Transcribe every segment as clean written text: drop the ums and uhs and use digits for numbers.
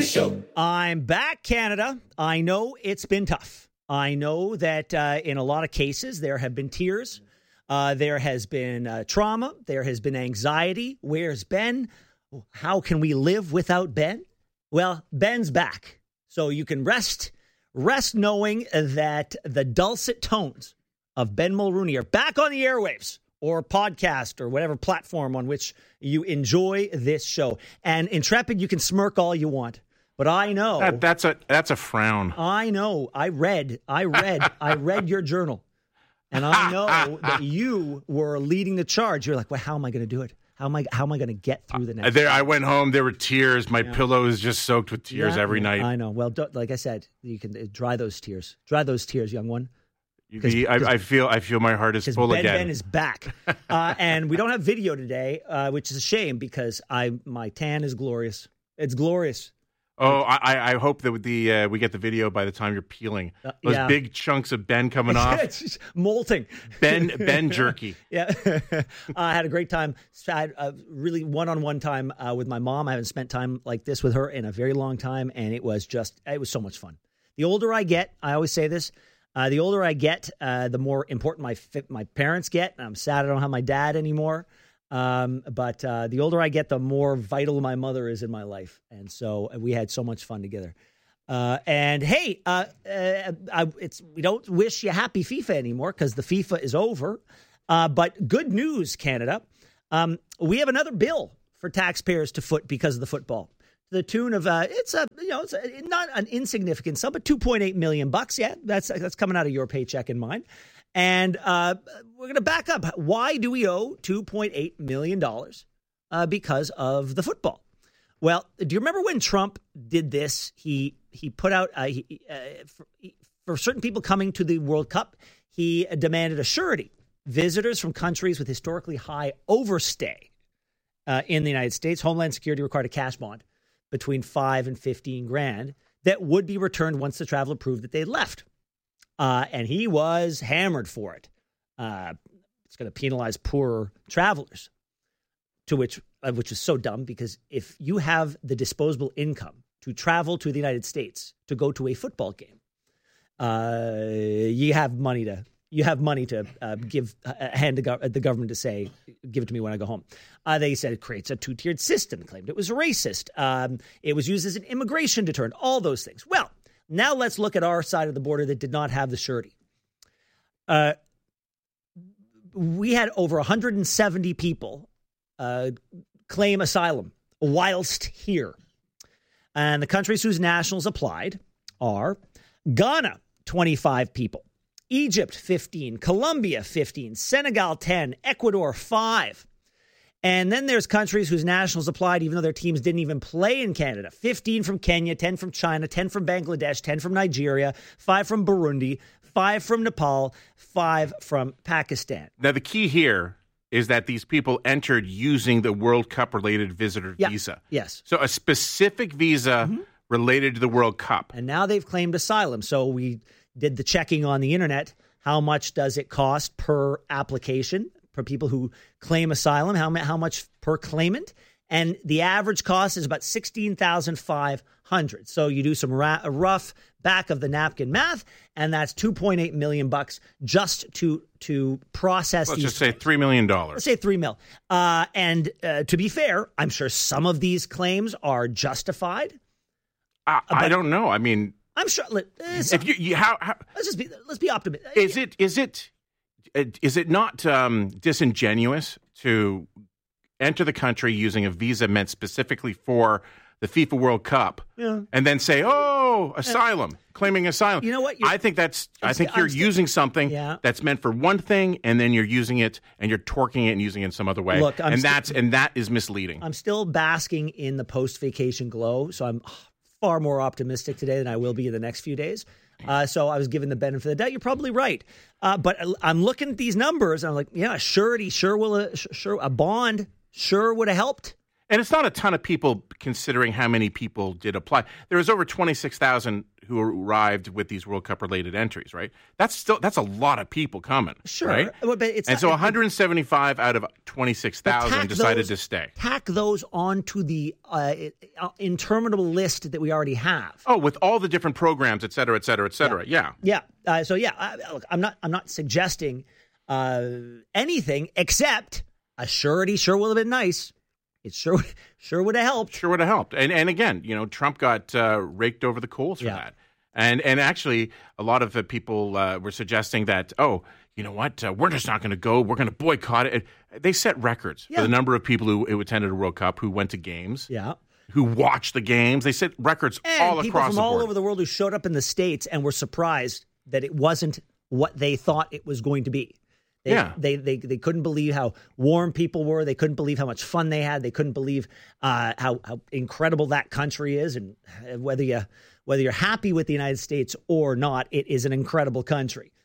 Show. I'm back, Canada. I know it's been tough. I know that in a lot of cases there have been tears. There has been trauma. There has been anxiety. Where's Ben? How can we live without Ben? Well, Ben's back. So you can rest knowing that the dulcet tones of Ben Mulrooney are back on the airwaves or podcast or whatever platform on which you enjoy this show. And Intrepid, you can smirk all you want. But I know that's a frown. I know. I read your journal, and I know that you were leading the charge. You're like, well, how am I going to do it? How am I going to get through the next? I went home. There were tears. My pillow is just soaked with tears every night. I know. Well, like I said, you can dry those tears. Dry those tears, young one. I feel my heart is full again. Ben is back, and we don't have video today, which is a shame because my tan is glorious. It's glorious. Oh, I hope that we get the video by the time you're peeling. Those big chunks of Ben coming off. It's just molting. Ben jerky. Yeah. I had a great time. I had a really one-on-one time with my mom. I haven't spent time like this with her in a very long time, and it was so much fun. The older I get, I always say this, the older I get, the more important my parents get. I'm sad I don't have my dad anymore. But the older I get, the more vital my mother is in my life. And so we had so much fun together. And hey, we don't wish you happy FIFA anymore because the FIFA is over. But good news, Canada. We have another bill for taxpayers to foot because of the football. To the tune of it's not an insignificant sum, but $2.8 million. Yeah, that's coming out of your paycheck and mine. And we're going to back up. Why do we owe $2.8 million? Because of the football. Well, do you remember when Trump did this? He put out, for certain people coming to the World Cup, he demanded a surety. Visitors from countries with historically high overstay in the United States, Homeland Security required a cash bond between $5,000 and $15,000 that would be returned once the traveler proved that they had left. And he was hammered for it. It's going to penalize poorer travelers, which is so dumb because if you have the disposable income to travel to the United States to go to a football game, you have money to give hand to the government to say, give it to me when I go home. They said it creates a two-tiered system, claimed it was racist. It was used as an immigration deterrent, all those things. Well, now let's look at our side of the border that did not have the surety. We had over 170 people claim asylum whilst here. And the countries whose nationals applied are Ghana, 25 people, Egypt, 15, Colombia, 15, Senegal, 10, Ecuador, 5. And then there's countries whose nationals applied even though their teams didn't even play in Canada. 15 from Kenya, 10 from China, 10 from Bangladesh, 10 from Nigeria, 5 from Burundi, 5 from Nepal, 5 from Pakistan. Now, the key here is that these people entered using the World Cup-related visitor visa. Yes. So a specific visa related to the World Cup. And now they've claimed asylum. So we did the checking on the internet. How much does it cost per application? For people who claim asylum, how much per claimant? And the average cost is about $16,500. So you do some rough back of the napkin math, and that's $2.8 million just to process. Let's just say $3 million. Let's say $3 million. And to be fair, I'm sure some of these claims are justified. I don't know. I mean, I'm sure. Let's be optimistic. Is it not disingenuous to enter the country using a visa meant specifically for the FIFA World Cup and then say, asylum, claiming asylum? You know what? I think you're using something that's meant for one thing and then you're using it and you're torquing it and using it in some other way. Look, that is misleading. I'm still basking in the post-vacation glow, so I'm far more optimistic today than I will be in the next few days. So I was given the benefit of the doubt. You're probably right. But I'm looking at these numbers and I'm like, a surety a bond sure would have helped. And it's not a ton of people considering how many people did apply. There was over 26,000 who arrived with these World Cup related entries, right? That's a lot of people coming. Sure. Right? But it's and so 175 out of 26,000 decided to stay. Tack those onto the interminable list that we already have. Oh, with all the different programs, et cetera, et cetera, et cetera. Yeah. Look, I'm not suggesting anything except a surety sure will have been nice. It sure would have helped. Sure would have helped. And again, Trump got raked over the coals for that. And actually, a lot of the people were suggesting that, you know what, we're just not going to go. We're going to boycott it. They set records for the number of people who attended a World Cup, who went to games, who watched the games. They set records all across the board. People from all over the world who showed up in the States and were surprised that it wasn't what they thought it was going to be. They couldn't believe how warm people were. They couldn't believe how much fun they had. They couldn't believe how incredible that country is. And whether you're happy with the United States or not, it is an incredible country.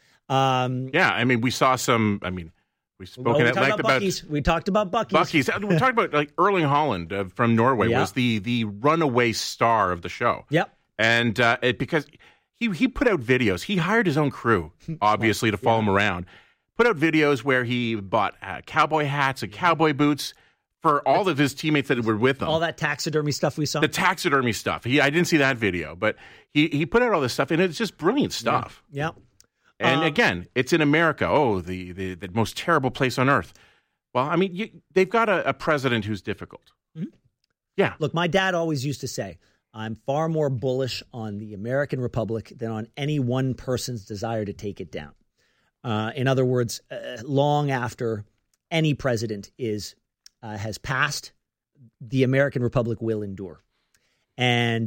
We saw some. We've spoken at length about Buc-ee's. We talked about Buc-ee's. We talked about Erling Haaland from Norway was the runaway star of the show. Yep. And because he put out videos. He hired his own crew, obviously, to follow him around. Put out videos where he bought cowboy hats and cowboy boots for all of his teammates that were with him. All that taxidermy stuff we saw. The taxidermy stuff. I didn't see that video, but he put out all this stuff, and it's just brilliant stuff. Yeah. And again, it's in America. Oh, the most terrible place on earth. Well, they've got a president who's difficult. Mm-hmm. Yeah. Look, my dad always used to say, I'm far more bullish on the American Republic than on any one person's desire to take it down. In other words, long after any president has passed, the American Republic will endure, and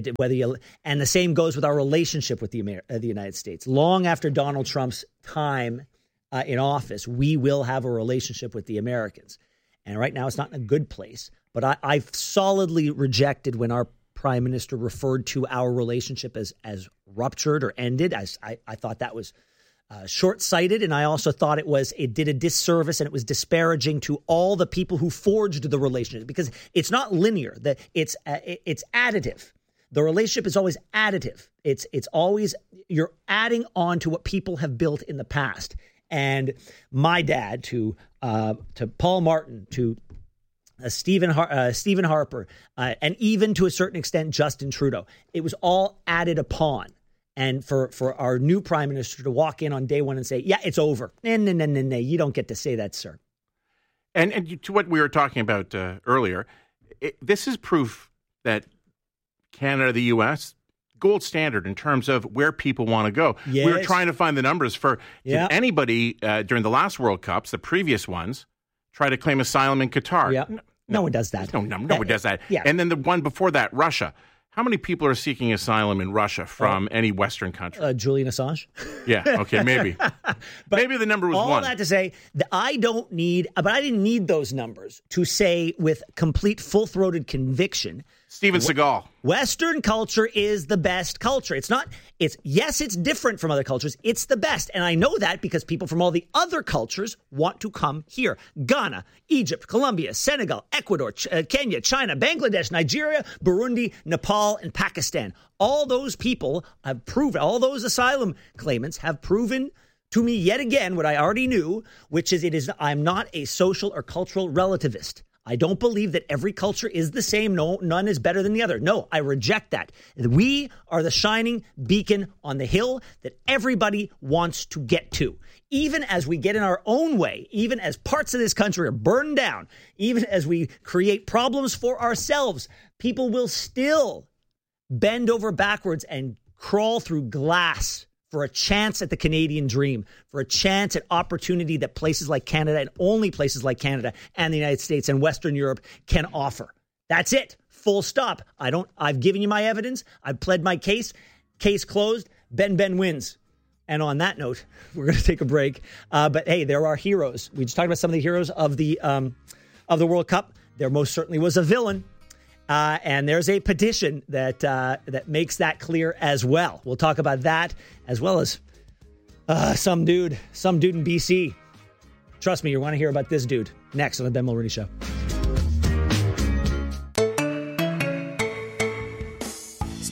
and the same goes with our relationship with the United States. Long after Donald Trump's time in office, we will have a relationship with the Americans, and right now it's not in a good place. But I've solidly rejected when our Prime Minister referred to our relationship as ruptured or ended. I thought that was short-sighted, and I also thought it did a disservice and it was disparaging to all the people who forged the relationship, because it's not linear. That it's additive. The relationship is always additive. It's always you're adding on to what people have built in the past. And my dad to Paul Martin to Stephen Harper and even to a certain extent Justin Trudeau, it was all added upon. And for our new prime minister to walk in on day one and say, yeah, it's over. No, you don't get to say that, sir. And to what we were talking about earlier, this is proof that Canada, the U.S., gold standard in terms of where people want to go. Yes. We were trying to find the numbers for anybody during the last World Cups, the previous ones, try to claim asylum in Qatar. Yeah. No one does that. No one does that. Yeah. And then the one before that, Russia. How many people are seeking asylum in Russia from any Western country? Julian Assange. Yeah, okay, maybe. Maybe the number was all 1. All that to say, that I didn't need those numbers to say with complete full-throated conviction, Steven Seagal. Western culture is the best culture. It's different from other cultures. It's the best. And I know that because people from all the other cultures want to come here. Ghana, Egypt, Colombia, Senegal, Ecuador, Kenya, China, Bangladesh, Nigeria, Burundi, Nepal, and Pakistan. All those people have proven, all those asylum claimants have proven to me yet again what I already knew, which is I'm not a social or cultural relativist. I don't believe that every culture is the same. No, none is better than the other. No, I reject that. We are the shining beacon on the hill that everybody wants to get to. Even as we get in our own way, even as parts of this country are burned down, even as we create problems for ourselves, people will still bend over backwards and crawl through glass for a chance at the Canadian dream, for a chance at opportunity that places like Canada and only places like Canada and the United States and Western Europe can offer. That's it. Full stop. I've given you my evidence. I've pled my case. Case closed. Ben wins. And on that note, we're going to take a break. But hey, there are heroes. We just talked about some of the heroes of the World Cup. There most certainly was a villain. And there's a petition that makes that clear as well. We'll talk about that as well as some dude in BC. Trust me, you want to hear about this dude next on the Ben Mulroney Show.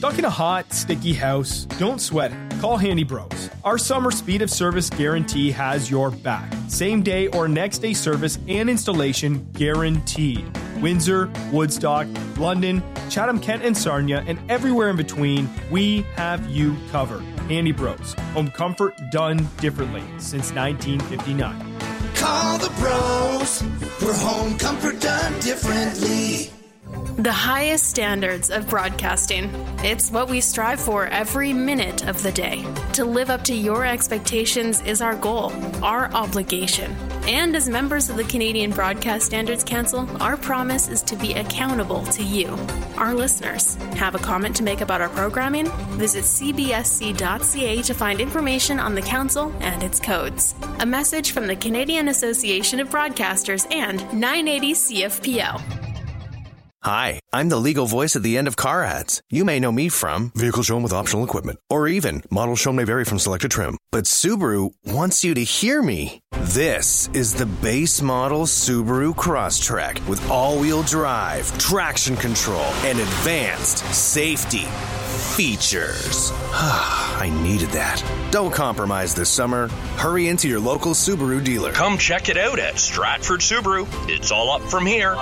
Stuck in a hot, sticky house? Don't sweat it. Call Handy Bros. Our summer speed of service guarantee has your back. Same day or next day service and installation guaranteed. Windsor, Woodstock, London, Chatham, Kent, and Sarnia, and everywhere in between, we have you covered. Handy Bros. Home comfort done differently since 1959. Call the bros for home comfort done differently. The highest standards of broadcasting. It's what we strive for every minute of the day. To live up to your expectations is our goal, our obligation. And as members of the Canadian Broadcast Standards Council, our promise is to be accountable to you, our listeners. Have a comment to make about our programming? Visit cbsc.ca to find information on the council and its codes. A message from the Canadian Association of Broadcasters and 980 CFPL. Hi, I'm the legal voice at the end of car ads. You may know me from Vehicle Shown with Optional Equipment, or even Model Shown may vary from selected trim. But Subaru wants you to hear me. This is the base model Subaru Crosstrek with all-wheel drive, traction control, and advanced safety features. I needed that. Don't compromise this summer. Hurry into your local Subaru dealer. Come check it out at Stratford Subaru. It's all up from here.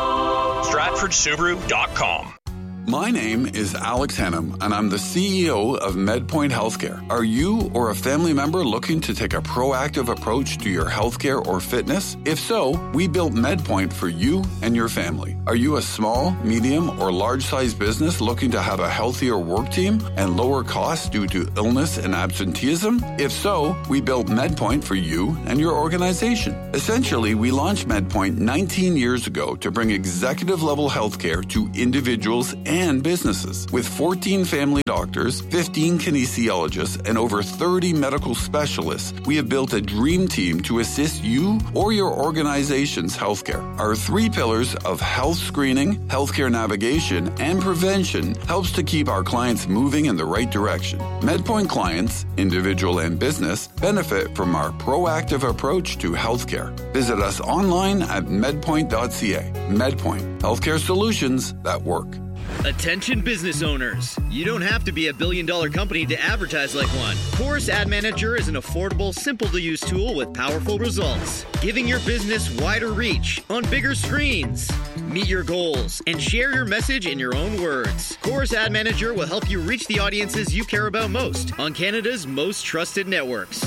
StratfordSubaru.com. My name is Alex Hennum, and I'm the CEO of MedPoint Healthcare. Are you or a family member looking to take a proactive approach to your healthcare or fitness? If so, we built MedPoint for you and your family. Are you a small, medium, or large-sized business looking to have a healthier work team and lower costs due to illness and absenteeism? If so, we built MedPoint for you and your organization. Essentially, we launched MedPoint 19 years ago to bring executive-level healthcare to individuals and businesses. With 14 family doctors, 15 kinesiologists, and over 30 medical specialists, we have built a dream team to assist you or your organization's healthcare. Our 3 pillars of health screening, healthcare navigation, and prevention helps to keep our clients moving in the right direction. MedPoint clients, individual and business, benefit from our proactive approach to healthcare. Visit us online at medpoint.ca. MedPoint, healthcare solutions that work. Attention business owners. You don't have to be a billion-dollar company to advertise like one. Chorus Ad Manager is an affordable, simple-to-use tool with powerful results, giving your business wider reach on bigger screens. Meet your goals and share your message in your own words. Chorus Ad Manager will help you reach the audiences you care about most on Canada's most trusted networks.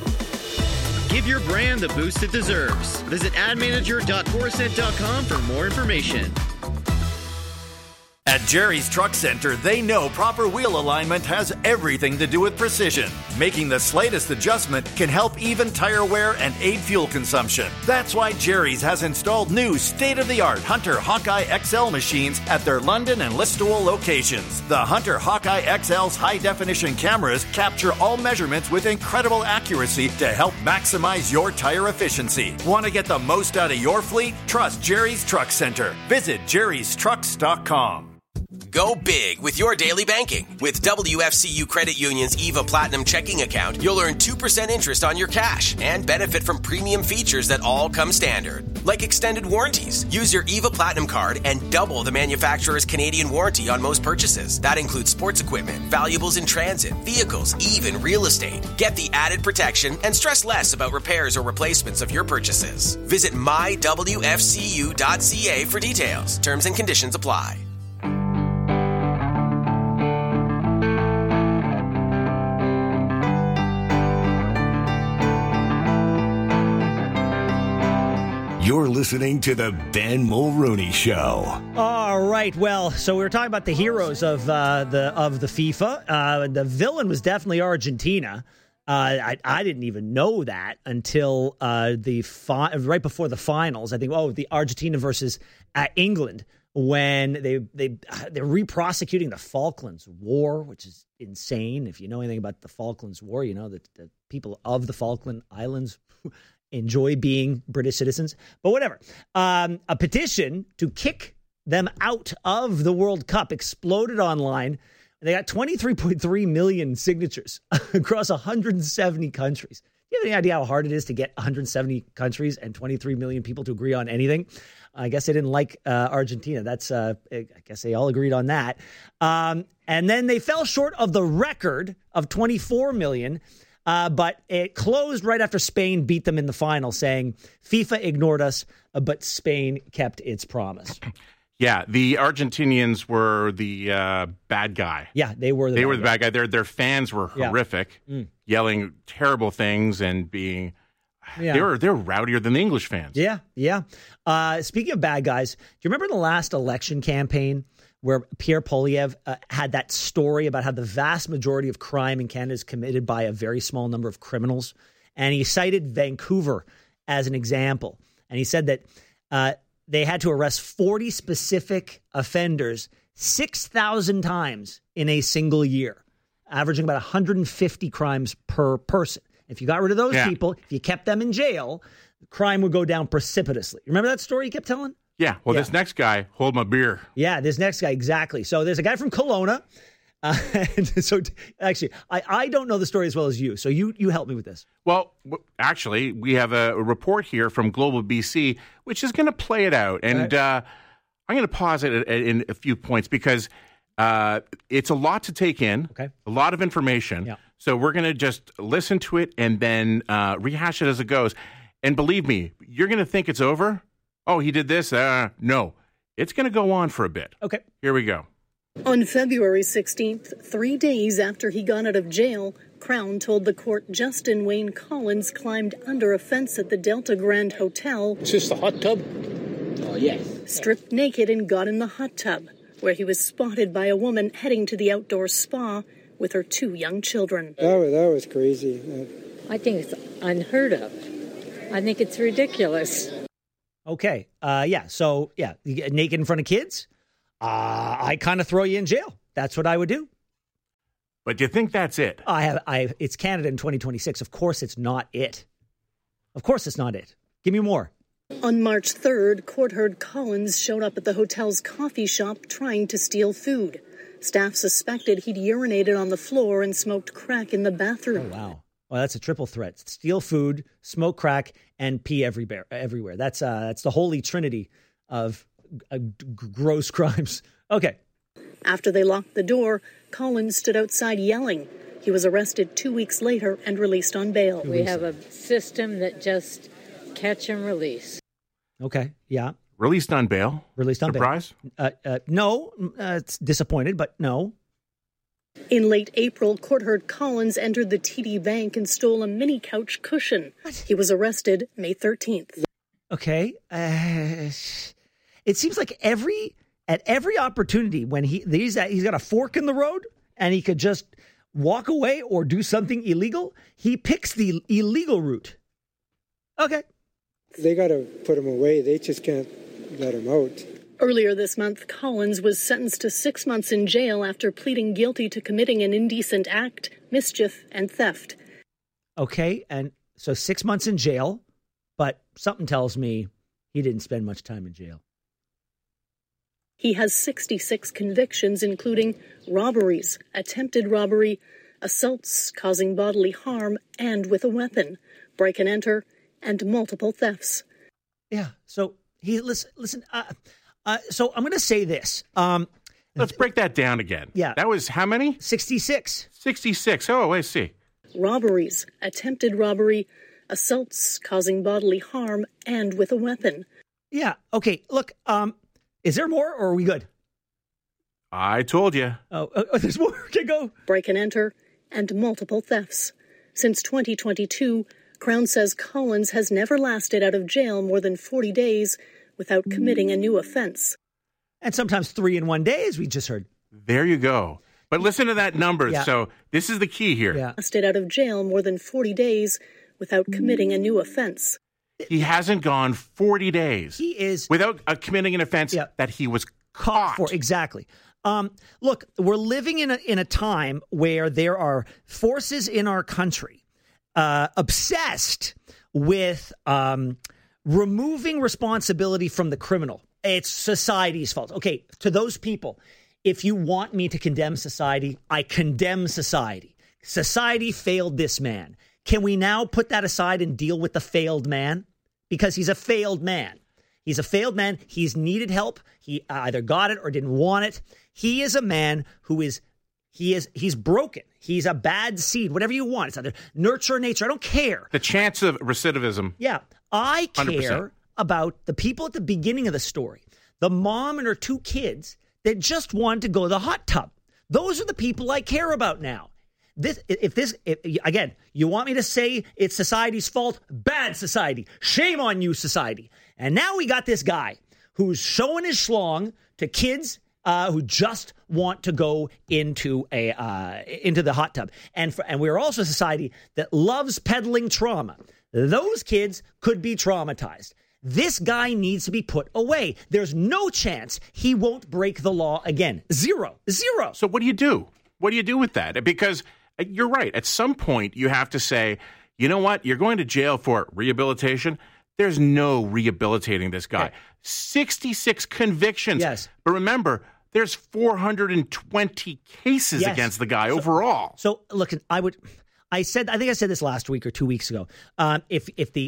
Give your brand the boost it deserves. Visit admanager.chorusnet.com for more information. At Jerry's Truck Center, they know proper wheel alignment has everything to do with precision. Making the slightest adjustment can help even tire wear and aid fuel consumption. That's why Jerry's has installed new state-of-the-art Hunter Hawkeye XL machines at their London and Listowel locations. The Hunter Hawkeye XL's high-definition cameras capture all measurements with incredible accuracy to help maximize your tire efficiency. Want to get the most out of your fleet? Trust Jerry's Truck Center. Visit jerrystrucks.com. Go big with your daily banking. With WFCU Credit Union's EVA Platinum checking account, you'll earn 2% interest on your cash and benefit from premium features that all come standard, like extended warranties. Use your EVA Platinum card and double the manufacturer's Canadian warranty on most purchases. That includes sports equipment, valuables in transit, vehicles, even real estate. Get the added protection and stress less about repairs or replacements of your purchases. Visit mywfcu.ca for details. Terms and conditions apply. You're listening to the Ben Mulroney Show. All right. Well, so we were talking about the heroes of the FIFA. The villain was definitely Argentina. I didn't even know that until right before the finals. I think the Argentina versus England, when they're re-prosecuting the Falklands War, which is insane. If you know anything about the Falklands War, you know that the people of the Falkland Islands enjoy being British citizens, but whatever. A petition to kick them out of the World Cup exploded online. They got 23.3 million signatures across 170 countries. Do you have any idea how hard it is to get 170 countries and 23 million people to agree on anything? I guess they didn't like Argentina. That's I guess they all agreed on that. And then they fell short of the record of 24 million. But it closed right after Spain beat them in the final, saying FIFA ignored us, but Spain kept its promise. Yeah, the Argentinians were the bad guy. Yeah, they were the bad guy. Their fans were horrific, yelling terrible things and being... Yeah. They're rowdier than the English fans. Yeah. Speaking of bad guys, do you remember the last election campaign where Pierre Poilievre had that story about how the vast majority of crime in Canada is committed by a very small number of criminals? And he cited Vancouver as an example. And he said that they had to arrest 40 specific offenders 6,000 times in a single year, averaging about 150 crimes per person. If you got rid of those people, if you kept them in jail, crime would go down precipitously. Remember that story you kept telling? Yeah. Well, this next guy, hold my beer. Yeah, this next guy, exactly. So there's a guy from Kelowna. And so actually, I don't know the story as well as you. So you help me with this. Well, actually, we have a report here from Global BC, which is going to play it out. And I'm going to pause it in a few points because it's a lot to take in, a lot of information. Yeah. So we're going to just listen to it and then rehash it as it goes. And believe me, you're going to think it's over. Oh, he did this? No. It's going to go on for a bit. Okay. Here we go. On February 16th, 3 days after he got out of jail, Crown told the court Justin Wayne Collins climbed under a fence at the Delta Grand Hotel. It's just a hot tub? Oh, yes. Stripped naked and got in the hot tub, where he was spotted by a woman heading to the outdoor spa with her 2 young children. That was crazy. I think it's unheard of. I think it's ridiculous. Okay. So, you get naked in front of kids. I kind of throw you in jail. That's what I would do. But do you think that's it? It's Canada in 2026. Of course it's not it. Of course it's not it. Give me more. On March 3rd, court heard Collins showed up at the hotel's coffee shop trying to steal food. Staff suspected he'd urinated on the floor and smoked crack in the bathroom. Oh, wow. Well, that's a triple threat. Steal food, smoke crack, and pee everywhere. That's the holy trinity of gross crimes. Okay. After they locked the door, Collins stood outside yelling. He was arrested 2 weeks later and released on bail. We have a system that just catch and release. Okay, yeah. Released on bail? Released on Surprise? bail. No, it's disappointed, but no. In late April, court heard Collins entered the TD Bank and stole a mini couch cushion. He was arrested May 13th. Okay. It seems like at every opportunity when he's got a fork in the road and he could just walk away or do something illegal, he picks the illegal route. Okay. They got to put him away. They just can't let him out. Earlier this month, Collins was sentenced to 6 months in jail after pleading guilty to committing an indecent act, mischief, and theft. Okay, and so 6 months in jail, but something tells me he didn't spend much time in jail. He has 66 convictions, including robberies, attempted robbery, assaults causing bodily harm and with a weapon, break and enter, and multiple thefts. Yeah, so listen. So I'm going to say this. Let's break that down again. Yeah. That was how many? 66. 66. Oh, I see. Robberies, attempted robbery, assaults causing bodily harm, and with a weapon. Yeah. Okay. Look, is there more or are we good? I told you. Oh, there's more. Okay, go. Break and enter, and multiple thefts. Since 2022, Crown says Collins has never lasted out of jail more than 40 days without committing a new offense. And sometimes 3 in 1 day, as we just heard. There you go. But listen to that number. Yeah. So this is the key here. Yeah. Lasted out of jail more than 40 days without committing a new offense. He hasn't gone 40 days. He is without committing an offense that he was caught for. Exactly. Look, we're living in a time where there are forces in our country obsessed with removing responsibility from the criminal. It's society's fault. Okay, to those people, if you want me to condemn society, I condemn society. Society failed this man. Can we now put that aside and deal with the failed man? Because he's a failed man. He's a failed man. He's needed help. He either got it or didn't want it. He is a man who he's broken. He's a bad seed, whatever you want. It's either nurture or nature. I don't care. The chance of recidivism. Yeah. I care 100%. about the people at the beginning of the story, the mom and her 2 kids that just wanted to go to the hot tub. Those are the people I care about now. Again, you want me to say it's society's fault? Bad society. Shame on you, society. And now we got this guy who's showing his schlong to kids who just want to go into the hot tub. And we're also a society that loves peddling trauma. Those kids could be traumatized. This guy needs to be put away. There's no chance he won't break the law again. Zero. So what do you do? What do you do with that? Because you're right. At some point, you have to say, you know what? You're going to jail for rehabilitation. There's no rehabilitating this guy. Okay. 66 convictions. Yes. But remember, there's 420 cases against the guy overall. So look, I think I said this last week or 2 weeks ago. If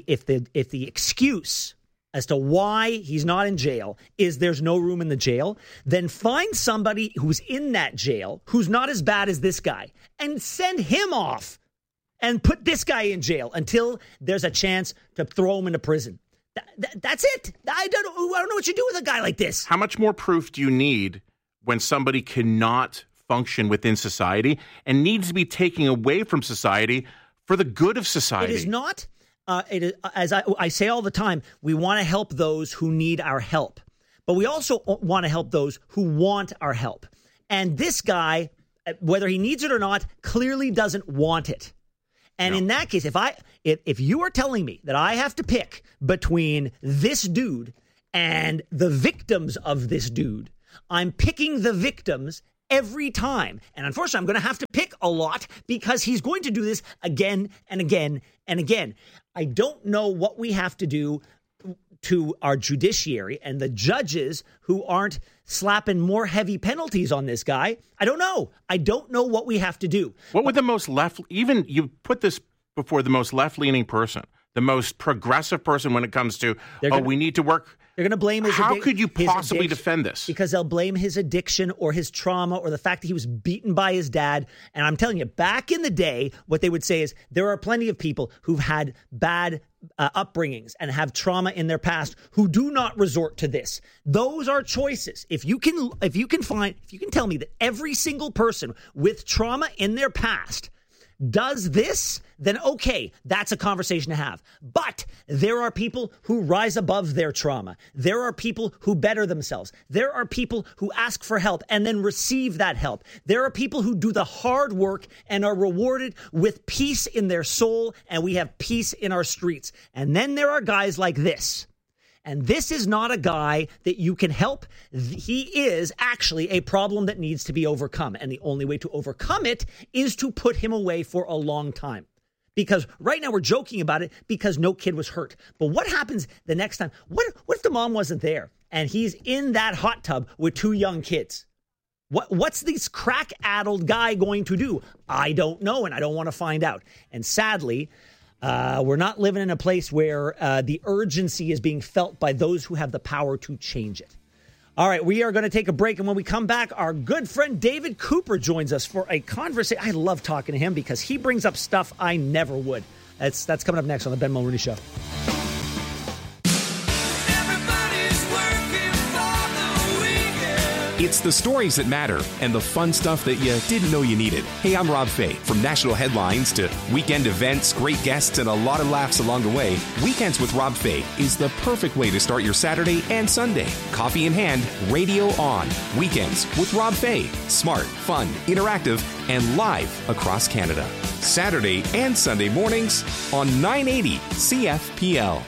the excuse as to why he's not in jail is there's no room in the jail, then find somebody who's in that jail who's not as bad as this guy and send him off and put this guy in jail until there's a chance to throw him into prison. That's it. I don't know what you do with a guy like this. How much more proof do you need when somebody cannot function within society and needs to be taken away from society for the good of society? It is not. It is, as I say all the time, we want to help those who need our help, but we also want to help those who want our help. And this guy, whether he needs it or not, clearly doesn't want it. And in that case, if you are telling me that I have to pick between this dude and the victims of this dude, I'm picking the victims every time. And unfortunately, I'm going to have to pick a lot because he's going to do this again and again and again. I don't know what we have to do to our judiciary and the judges who aren't slapping more heavy penalties on this guy. I don't know. I don't know what we have to do. What would the most left, even you put this before the most left-leaning person, the most progressive person when it comes to, we need to work. They're going to blame his How could you possibly defend this? Because they'll blame his addiction or his trauma or the fact that he was beaten by his dad. And I'm telling you, back in the day, what they would say is there are plenty of people who've had bad upbringings and have trauma in their past who do not resort to this. Those are choices. If you can tell me that every single person with trauma in their past does this, then okay, that's a conversation to have. But there are people who rise above their trauma. There are people who better themselves. There are people who ask for help and then receive that help. There are people who do the hard work and are rewarded with peace in their soul, and we have peace in our streets. And then there are guys like this. And this is not a guy that you can help. He is actually a problem that needs to be overcome. And the only way to overcome it is to put him away for a long time. Because right now we're joking about it because no kid was hurt. But what happens the next time? What if the mom wasn't there and he's in that hot tub with 2 young kids? What's this crack-addled guy going to do? I don't know, and I don't want to find out. And sadly, we're not living in a place where the urgency is being felt by those who have the power to change it. All right, we are going to take a break, and when we come back, our good friend David Cooper joins us for a conversation. I love talking to him because he brings up stuff I never would. That's coming up next on the Ben Mulroney Show. It's the stories that matter and the fun stuff that you didn't know you needed. Hey, I'm Rob Fay. From national headlines to weekend events, great guests, and a lot of laughs along the way, Weekends with Rob Fay is the perfect way to start your Saturday and Sunday. Coffee in hand, radio on. Weekends with Rob Fay. Smart, fun, interactive, and live across Canada. Saturday and Sunday mornings on 980 CFPL.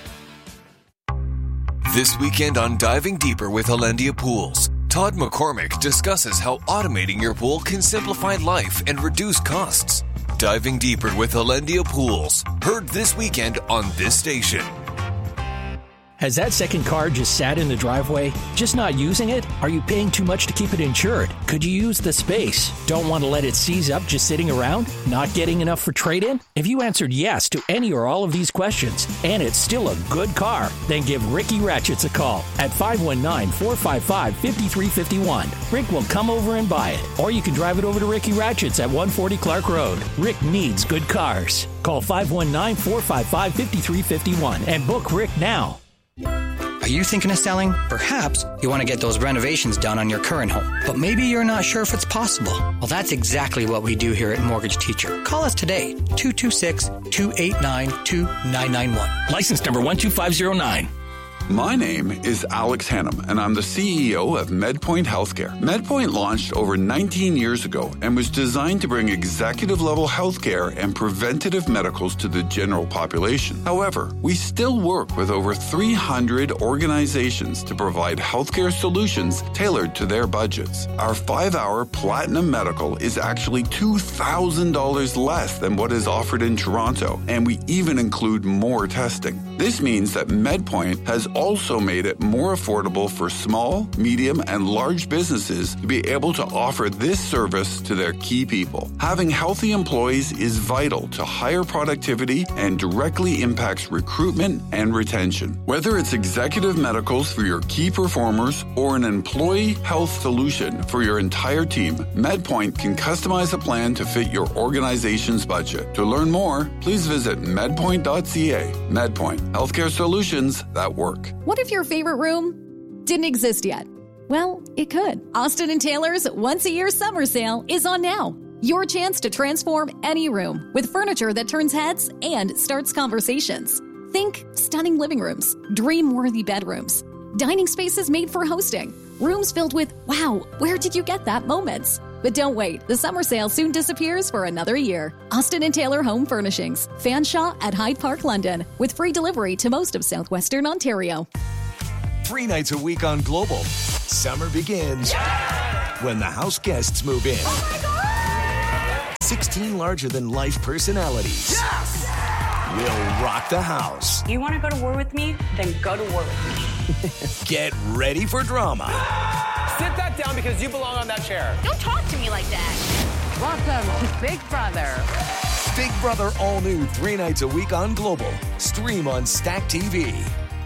This weekend on Diving Deeper with Hollandia Pools, Todd McCormick discusses how automating your pool can simplify life and reduce costs. Diving Deeper with Hollandia Pools, heard this weekend on this station. Has that second car just sat in the driveway? Just not using it? Are you paying too much to keep it insured? Could you use the space? Don't want to let it seize up just sitting around? Not getting enough for trade-in? If you answered yes to any or all of these questions, and it's still a good car, then give Ricky Ratchets a call at 519-455-5351. Rick will come over and buy it. Or you can drive it over to Ricky Ratchets at 140 Clark Road. Rick needs good cars. Call 519-455-5351 and book Rick now. Are you thinking of selling? Perhaps you want to get those renovations done on your current home, but maybe you're not sure if it's possible. Well, that's exactly what we do here at Mortgage Teacher. Call us today, 226-289-2991. License number 12509. My name is Alex Hannum, and I'm the CEO of MedPoint Healthcare. MedPoint launched over 19 years ago and was designed to bring executive-level healthcare and preventative medicals to the general population. However, we still work with over 300 organizations to provide healthcare solutions tailored to their budgets. Our 5-hour Platinum Medical is actually $2,000 less than what is offered in Toronto, and we even include more testing. This means that MedPoint has also made it more affordable for small, medium, and large businesses to be able to offer this service to their key people. Having healthy employees is vital to higher productivity and directly impacts recruitment and retention. Whether it's executive medicals for your key performers or an employee health solution for your entire team, MedPoint can customize a plan to fit your organization's budget. To learn more, please visit medpoint.ca. MedPoint, healthcare solutions that work. What if your favorite room didn't exist yet? Well, it could. Austin & Taylor's once-a-year summer sale is on now. Your chance to transform any room with furniture that turns heads and starts conversations. Think stunning living rooms, dream-worthy bedrooms, dining spaces made for hosting, rooms filled with, wow, where did you get that moments? But don't wait, the summer sale soon disappears for another year. Austin & Taylor Home Furnishings, Fanshawe at Hyde Park, London, with free delivery to most of southwestern Ontario. 3 nights a week on Global. Summer begins when the house guests move in. Oh my God! 16 larger-than-life personalities will rock the house. You want to go to war with me? Then go to war with me. Get ready for drama. Sit that down because you belong on that chair. Don't talk to me like that. Welcome to Big Brother. Big Brother all new 3 nights a week on Global. Stream on Stack TV.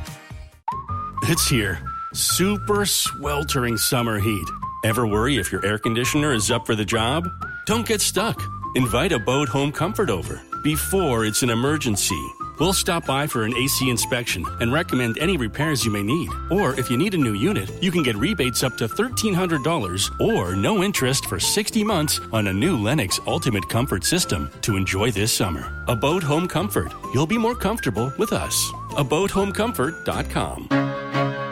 It's here. Super sweltering summer heat. Ever worry if your air conditioner is up for the job? Don't get stuck. Invite Abode Home Comfort over before it's an emergency. We'll stop by for an AC inspection and recommend any repairs you may need. Or if you need a new unit, you can get rebates up to $1,300 or no interest for 60 months on a new Lennox Ultimate Comfort system to enjoy this summer. Abode Home Comfort. You'll be more comfortable with us. AbodeHomeComfort.com.